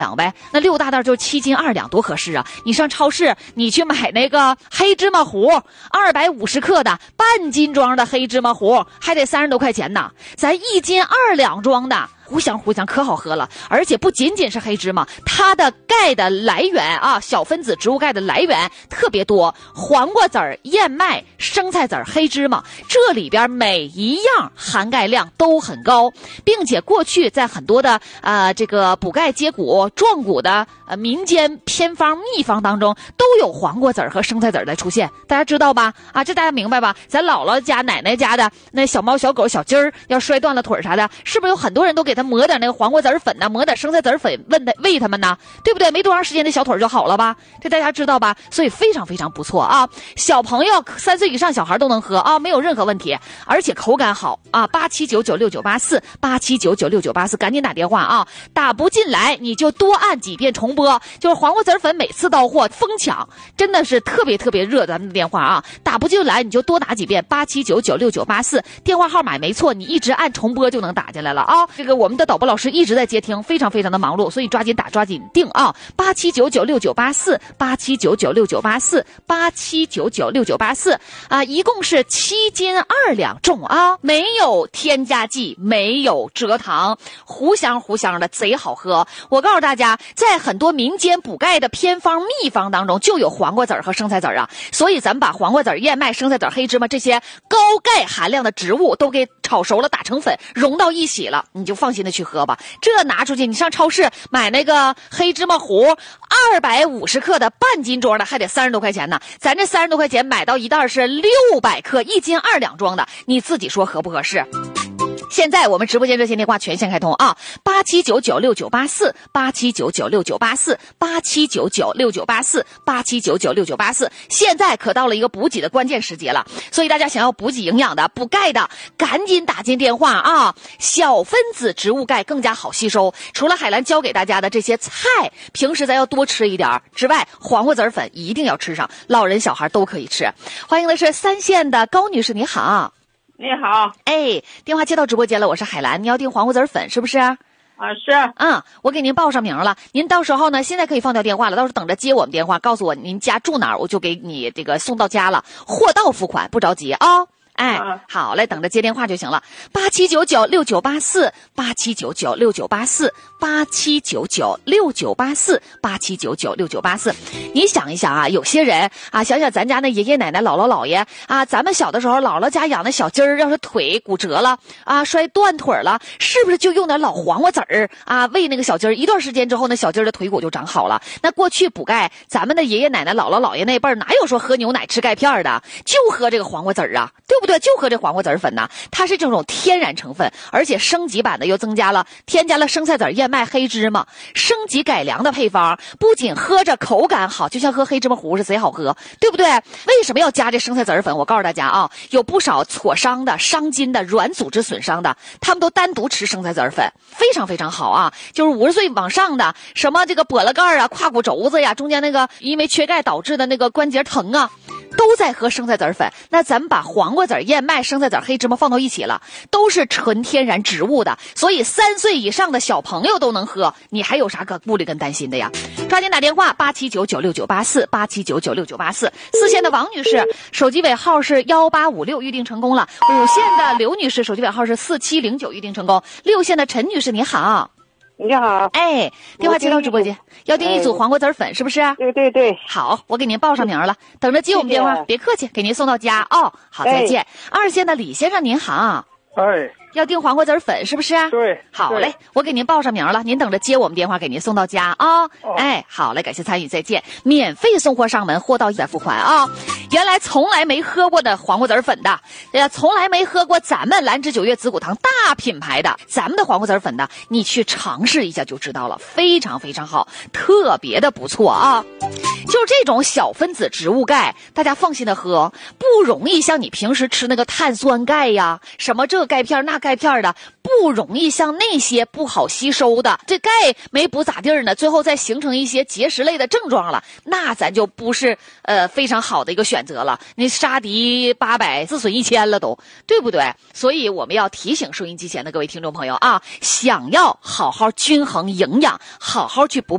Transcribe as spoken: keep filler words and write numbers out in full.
两呗，那六大袋就七斤二两，多合适啊！你上超市，你去买那个黑芝麻糊，二百五十克的半斤装的黑芝麻糊，还得三十多块钱呢。咱一斤二两装的，糊香糊香，可好喝了。而且不仅仅是黑芝麻，它的钙的来源啊，小分子植物钙的来源特别多，黄瓜籽儿、燕麦、生菜籽儿、黑芝麻，这里边每一样含钙量都很高，并且过去在很多的呃这个补钙接骨壮骨的呃民间偏方秘方当中都有黄瓜籽儿和生菜籽儿的出现，大家知道吧？啊，这大家明白吧？咱姥姥家奶奶家的那小猫小狗小鸡儿要摔断了腿啥的，是不是有很多人都给它磨点那个黄瓜籽儿粉呢，磨点生菜籽儿粉问他喂他们呢，对不对？没多长时间这小腿就好了吧？这大家知道吧？所以非常非常不错啊！小朋友三岁以上小孩都能喝啊，没有任何问题，而且口感好啊！八七九九六九八四八七九九六九八四，赶紧打电话啊！打不进来你就多按几遍重播，就是黄瓜籽粉每次到货疯抢，真的是特别特别热咱们的电话啊！打不进来你就多打几遍，八七九九六九八四，电话号码没错，你一直按重播就能打进来了啊！这个我们的导播老师一直在接听，非常非常的忙碌，所以抓紧打抓紧定啊！八七九九六九八四八七九九六九八四八七九九六九八四啊，一共是七斤二两重啊，没有添加剂，没有蔗糖，糊香糊香的，贼好喝。我告诉大家，在很多民间补钙的偏方秘方当中就有黄瓜籽儿和生菜籽儿啊，所以咱们把黄瓜籽儿、燕麦、生菜籽儿、黑芝麻这些高钙含量的植物都给炒熟了，打成粉，融到一起了，你就放心的去喝吧。这拿出去，你上超市买那个黑芝麻糊，二百五十克的半斤装的，还得三十多块钱呢。咱这三十多块钱买到一袋是六百克，一斤二两装的，你自己说合不合适？现在我们直播间热线电话全线开通啊，八七九九六九八四八七九九六九八四八七九九六九八四八七九九六九八四，现在可到了一个补给的关键时节了，所以大家想要补给营养的、补钙的，赶紧打进电话啊！小分子植物钙更加好吸收，除了海兰教给大家的这些菜，平时咱要多吃一点之外，黄瓜籽粉一定要吃上，老人小孩都可以吃。欢迎的是三线的高女士，你好。 你好， 哎，电话接到直播间了，我是海兰，你要订黄瓜籽粉是不是？ 啊，是。 嗯，我给您报上名了，您到时候呢，现在可以放掉电话了，到时候等着接我们电话，告诉我您家住哪儿，我就给你这个送到家了，货到付款，不着急啊。哎，好嘞，等着接电话就行了。八七九九六九八四，八七九九六九八四，八七九九六九八四，八七九九六九八四。你想一想啊，有些人啊，想想咱家那爷爷奶奶、姥姥姥爷啊，咱们小的时候，姥姥家养的小鸡儿，要是腿骨折了啊，摔断腿了，是不是就用点老黄瓜籽儿啊喂那个小鸡儿？一段时间之后，那小鸡儿的腿骨就长好了。那过去补钙，咱们的爷爷奶奶、姥姥姥爷那辈儿哪有说喝牛奶吃钙片的，就喝这个黄瓜籽儿啊，对不对？就喝这黄瓜籽粉呐，它是这种天然成分，而且升级版的又增加了，添加了生菜籽、燕麦、黑芝麻，升级改良的配方，不仅喝着口感好，就像喝黑芝麻糊是贼好喝，对不对？为什么要加这生菜籽粉？我告诉大家啊，有不少挫伤的、伤筋的、软组织损伤的，他们都单独吃生菜籽粉，非常非常好啊。就是五十岁往上的，什么这个跛了盖啊、胯骨轴子呀，中间那个因为缺钙导致的那个关节疼啊，都在喝生菜籽粉。那咱们把黄瓜籽、燕麦、生菜籽、黑芝麻放到一起了，都是纯天然植物的，所以三岁以上的小朋友都能喝，你还有啥可顾虑跟担心的呀？抓紧打电话，八七九九六九八四八七九九六九八四。四线的王女士，手机尾号是幺八五六，预定成功了。五线的刘女士，手机尾号是四七零九，预定成功。六线的陈女士，你好。 你好， 哎，电话接到直播间，要订一组黄瓜籽粉，是不是？ 对对对， 好，我给您报上名了，等着接我们电话，别客气，给您送到家哦。好，再见。二线的李先生您好， 哎， 要订黄瓜籽粉是不是？ 对， 好嘞，我给您报上名了，您等着接我们电话，给您送到家啊。哦，哎，好嘞，感谢参与，再见。免费送货上门，货到再付款啊。原来从来没喝过的黄瓜籽粉的，呃，从来没喝过咱们兰芝九月紫骨堂大品牌的咱们的黄瓜籽粉的，你去尝试一下就知道了，非常非常好，特别的不错啊。 就这种小分子植物钙，大家放心的喝，不容易像你平时吃那个碳酸钙呀，什么这钙片那钙片的，不容易像那些不好吸收的，这钙没补咋地儿呢，最后再形成一些结石类的症状了，那咱就不是呃非常好的一个选择了。你杀敌八百，自损一千了都，对不对？所以我们要提醒收音机前的各位听众朋友啊，想要好好均衡营养，好好去补